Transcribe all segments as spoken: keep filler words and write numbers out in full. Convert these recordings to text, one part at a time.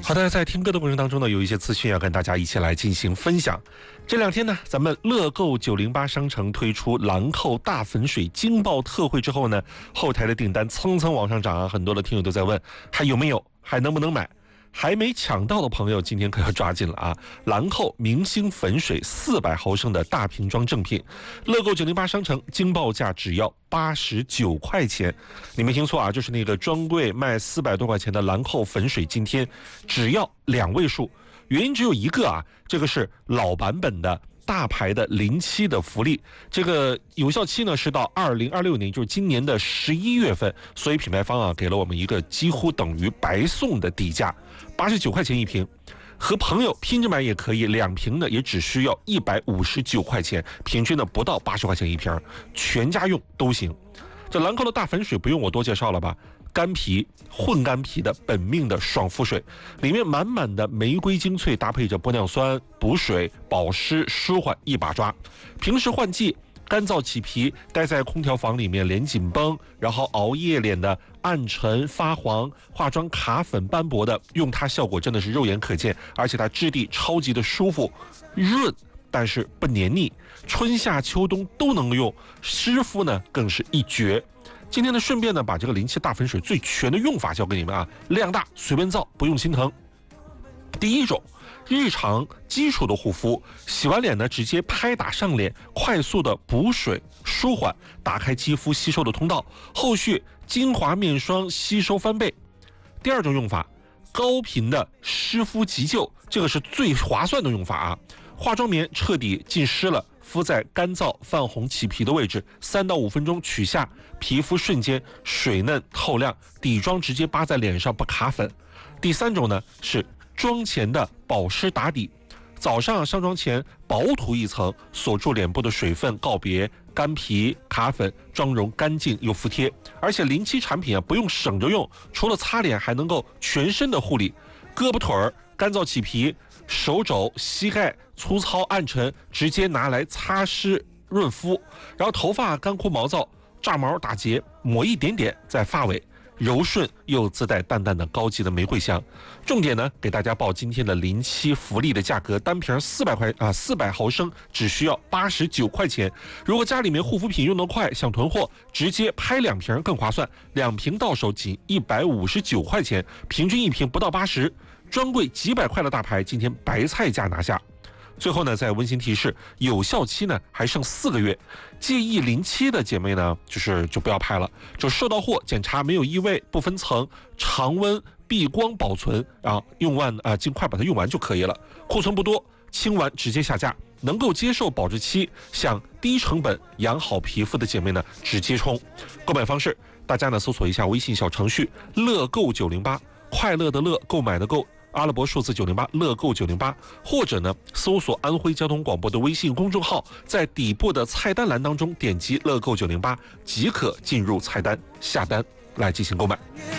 好的，在听歌的过程当中呢，有一些资讯要跟大家一起来进行分享。这两天呢，咱们乐购九零八商城推出兰蔻大粉水惊爆特惠之后呢，后台的订单蹭蹭往上涨啊，很多的听友都在问还有没有，还能不能买？还没抢到的朋友，今天可要抓紧了啊！兰蔻明星粉水四百毫升的大瓶装正品，乐购九零八商城惊爆价只要八十九块钱，你没听错啊，就是那个专柜卖四百多块钱的兰蔻粉水，今天只要两位数。原因只有一个啊，这个是老版本的大牌的临期的福利，这个有效期呢是到二零二六年，就是今年的十一月份，所以品牌方啊给了我们一个几乎等于白送的底价，八十九块钱一瓶，和朋友拼着买也可以，两瓶呢也只需要一百五十九块钱，平均呢不到八十块钱一瓶，全家用都行。这兰蔻的大粉水不用我多介绍了吧？干皮混干皮的本命的爽肤水，里面满满的玫瑰精粹，搭配着玻尿酸补水保湿舒缓，一把抓。平时换季干燥起皮，待在空调房里面脸紧绷，然后熬夜脸的暗沉发黄，化妆卡粉斑驳的，用它效果真的是肉眼可见，而且它质地超级的舒服润，但是不黏腻，春夏秋冬都能用，湿敷呢更是一绝。今天呢，顺便呢把这个临期大粉水最全的用法教给你们啊，量大随便造，不用心疼。第一种，日常基础的护肤，洗完脸呢直接拍打上脸，快速的补水舒缓，打开肌肤吸收的通道，后续精华面霜吸收翻倍。第二种用法，高频的湿敷急救，这个是最划算的用法啊。化妆棉彻底浸湿了，敷在干燥泛红起皮的位置，三到五分钟取下，皮肤瞬间水嫩透亮，底妆直接扒在脸上不卡粉。第三种呢是妆前的保湿打底，早上上妆前薄涂一层，锁住脸部的水分，告别干皮卡粉，妆容干净又服帖。而且临期产品啊不用省着用，除了擦脸还能够全身的护理，胳膊腿儿干燥起皮，手肘膝盖粗糙暗沉，直接拿来擦湿润肤。然后头发干枯毛躁炸毛打结，抹一点点在发尾，柔顺又自带淡淡的高级的玫瑰香。重点呢给大家报今天的临期福利的价格，单瓶四百块啊，四百毫升只需要八十九块钱。如果家里面护肤品用得快，想囤货，直接拍两瓶更划算，两瓶到手仅一百五十九块钱，平均一瓶不到八十。专柜几百块的大牌，今天白菜价拿下。最后呢，再温馨提示，有效期呢还剩四个月，介意临期的姐妹呢，就是就不要拍了，就收到货检查没有异味，不分层，常温避光保存啊，用完啊、呃、尽快把它用完就可以了。库存不多，清完直接下架。能够接受保质期，想低成本养好皮肤的姐妹呢，直接冲。购买方式，大家呢搜索一下微信小程序乐购九零八，快乐的乐，购买的购。阿拉伯数字九零八，乐购九零八，或者呢搜索安徽交通广播的微信公众号，在底部的菜单栏当中点击乐购九零八，即可进入菜单下单来进行购买。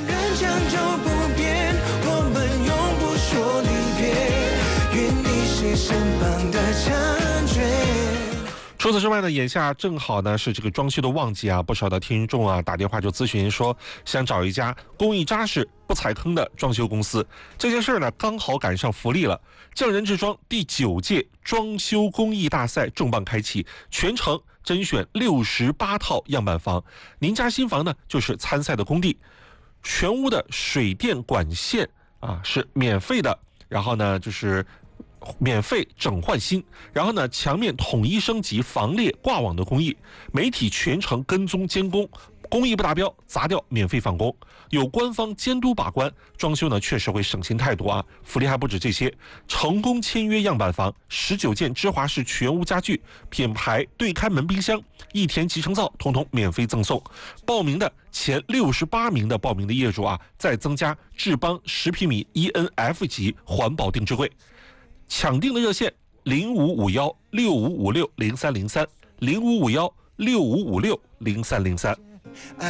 除此之外呢，眼下正好呢是这个装修的旺季啊，不少的听众啊打电话就咨询说，想找一家工艺扎实、不踩坑的装修公司。这件事呢刚好赶上福利了，匠人制装第九届装修工艺大赛重磅开启，全程甄选六十八套样板房。您家新房呢就是参赛的工地，全屋的水电管线啊是免费的，然后呢就是免费整换新，然后呢墙面统一升级防裂挂网的工艺，媒体全程跟踪监工，工艺不达标砸掉免费返工，有官方监督把关，装修呢确实会省心太多啊。福利还不止这些，成功签约样板房，十九件芝华士全屋家具，品牌对开门冰箱，一田集成灶统统免费赠送。报名的前六十八名的报名的业主啊，再增加智邦十平米 E N F 级环保定制柜。抢订的热线零五五幺六五五六零三零三零五五幺六五五六零三零三。